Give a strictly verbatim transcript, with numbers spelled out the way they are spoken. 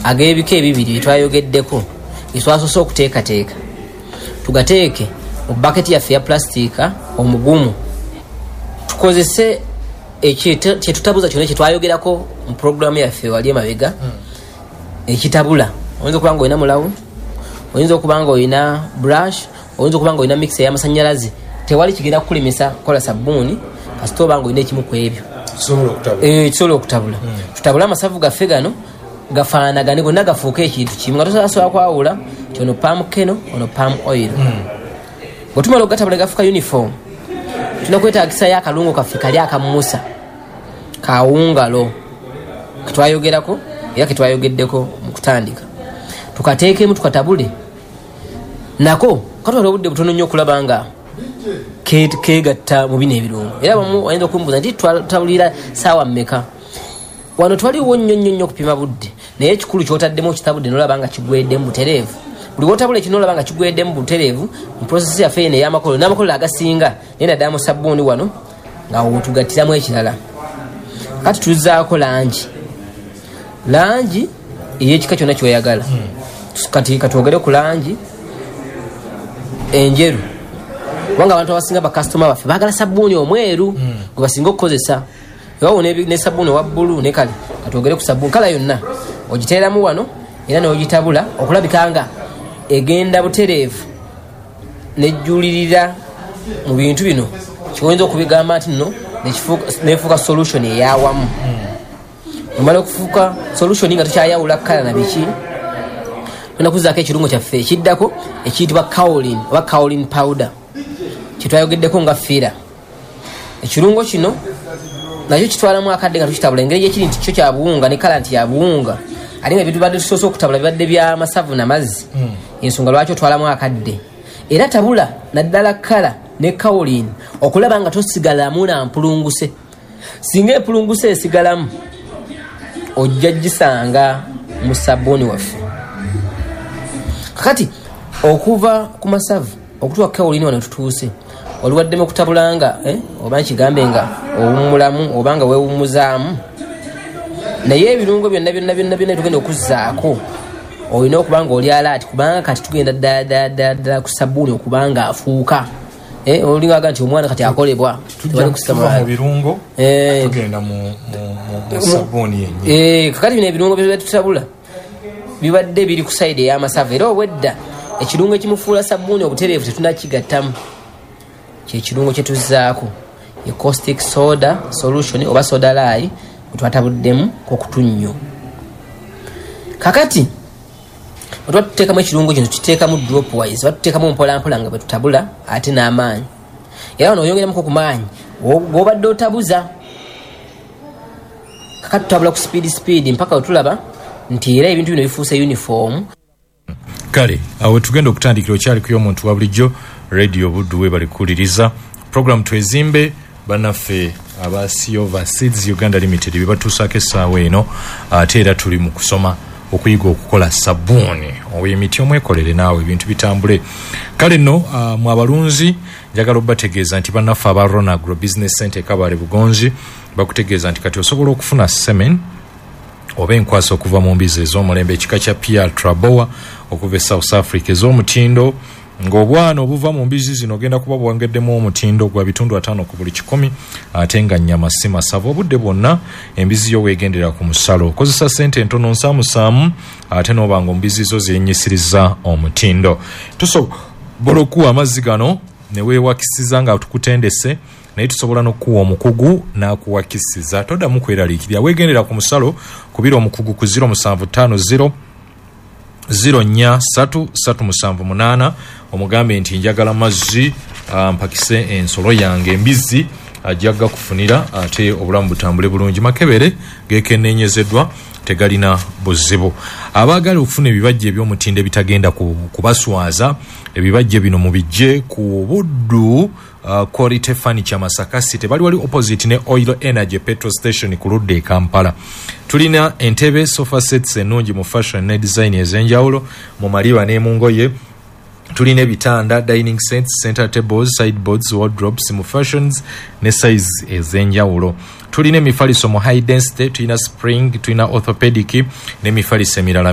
ag'ebika ebibiri twayogeddeko iswasoose okuteekateeka tugateeke mu baketi yaffe ya plastika omugumu tukozese ekyetutabuza kyonna kyetwayogerako mu programu yaffe wali emabega ekitabula oyinza okuba nga olina mulawo oyinza okuba nga olina brush oyinza okuba nga olina mixer y'amasannyalaze tewali kigenda kukulemesa kukola sabbuuni kasita oba nga olina ekimu ku ebyo kisobola okutabula tutabula amasavu gaffe gano gafaanagane gonna gafuuka ekintu kimu nga tosobola kwawula ti ono palm kernel ono palm oil bwe tumala okugatabula gafuuka uniform tulina kwetaagisayo akalungo kaffe kali akamusa kawungalo ketwayogerako era ketwayogeddeko mu kutandika tukateekemu tukatabule nako katwala obudde butono nnyo okulaba nga kegatta mu bino ebirungo era bamu ayinza okumbuuza nti tutabulira saawa mmeka wano twaliwo nnyo nnyo nnyo okupima budde naye ekikulu kyotaddemu okitabudde nolaba nga kigweddemu butereevu buli wotabula ekino olaba nga kigweddemu butereevu mu prosesi yaffe eno ey'amakolero n'amakolero agasinga naye naddala mu sabbuuni wano nga wotugattiramu ekirala kati tuzaako langi langi ey'ekika kyonna kyoyagala kati katwogere ku langi enjeru kubanga abantu abasinga bakasitoma baffe baagala sabbuuni omweru gwe basinga okukozesa ewawo ne sabbuuni owa bbulu ne kale katwogere ku sabbuuni kala yonna ogiteeramu wano era n'ogitabula okulabika nga egenda butereevu nejjulirira mu bintu bino kiyinza okubigamba nti nno nefuuka solution eyawamu omala okufuuka solution nga tukyayawula kala na biki tuna kuzaako ekirungo kyaffe ekiddako ekiyitibwa kaolin oba kaolin powder kyetwayogeddeko nga fiira ekirungo kino nakyo kitwalamu akadde nga tukitabula engeri gyekiri nti kyo kya buwunga ne kala nti ya buwunga ate nga ebintu badde tusoose okutabula bibadde bya masavu namazzi ensonga lwaki otwalamu akadde era tabula naddala kala ne kaolin okulaba nga tosigalamu na mpulunguse singa empulunguse esigalamu ojja gisanga mu sabbuuni waffe kakati okuva ku masavu okutuuka kaolin wano tutuuse oliwaddemu okutabula nga eh, oba nkigambe nga owummulamu oba nga weewummuzaamu naye ebirungo byonna byonna byonna byonna tugenda okuzzaako olina okuba nga oli alaati kubanga kati tugenda ddala ku sabbuuni okubanga afuuka olingaga nti omwana kati akolebwa mu birungo tugenda mu sabbuuni yennyini kakati bino ebirungo bye tutabula bibadde biri ku sayidi ey'amasavu era obwedda ekirungo ekimufuula sabbuuni obutereevu tetunakigattamu kyekirungo kyetuzzaako ye caustic soda solution oba soda lye twatabuddemu kokutunnyo kakati otwatuteekamu ekirungo kino tuteekamu drop wise batuteekamu mpolampola nga bwetutabula ate n'amaanyi era wano oyongeramuko ku maanyi gobadde otabuza kakati tutabula ku speed speed mpaka wetulaba nti era ebintu bino bifuuse uniform kale awo tugenda okutandikira okyali kuyo omuntu wa bulijjo radio buddu we balikuliriza program twezimbe banaffe aba Siova Seeds Uganda Limited bibatuusaako essaawa eno ate era tuli mu kusoma okuyiga okukola sabbuuni ow'emiti omwekolere naawe ebintu bitambule kale nno uh, mu abalunzi njagala obategeeza nti bannaffe aba Rona Agro Business Center Kabale Bugonzi bakutegeeza nti kati osobola okufuna semen oba enkwasa okuva mu mbizi ez'omulembe ekika kya P R Traboa okuva e South Africa ez'omutindo ng'obwana obuva mu mbizi zino ogenda kuba bwangeddemu omutindo gwa bitundu ataano ku buli kikumi ate nga nnyama si masavu obudde bwonna embizi yo weegendera ku musalo okozesa ssente entono nsaamusaamu ate n'oba nga ombizi zo zeenyisiriza omutindo tusobola okuwa amazzi gano ne weewakisiza nga tukutendese naye tusobola n'okuwa omukugu n'akuwakisiza toddamu kweraliikirira weegendera ku musalo kubira omukugu ku zero musanvu ttaano zero zero nnya satu satu musanvu munaana omugambe nti njagala mazzi mpakise ensolo yange embizi ajjaga kufunira ate obulamu butambule bulungi makebere gekenenyezeddwa tegalina buzibu abaagala okufuna ebibajje eby'omutindo ebitagenda kubaswaza ebibajje bino mubijje ku Buddu Uh, Quality Furniture Masaka City bali wali opposite ne Oil Energy petrol station ku Ludde Kampala tulina entebe sofa sets enungi mu fashion ne design ezenjawulo mu maliwa ne mungoye tulina ebitanda dining sets center tables sideboards wardrobes mu fashions ne size ezenjawulo tulina emifaliso mu high density tulina spring tulina orthopedic ne emifaliso emirala